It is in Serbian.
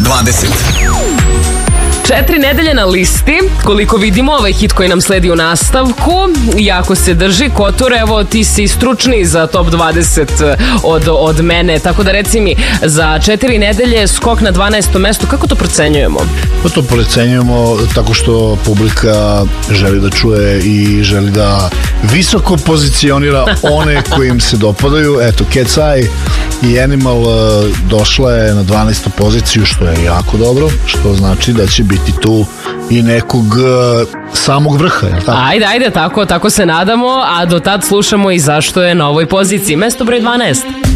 20. 4 nedelje na listi, koliko vidimo ovaj hit koji nam sledi u nastavku, jako se drži. Kotor, evo ti si stručniji za top 20 od mene, tako da reci mi, za 4 nedelje skok na 12. mesto, kako to procenjujemo? Pa to procenjujemo tako što publika želi da čuje i želi da visoko pozicionira one koji im se dopadaju. Eto, Cat's Eye i Animal došla je na 12. poziciju, što je jako dobro, što znači da će biti tu i nekog samog vrha, je li tako? Ajde, tako se nadamo, a do tad slušamo i zašto je na ovoj poziciji. Mesto broj 12.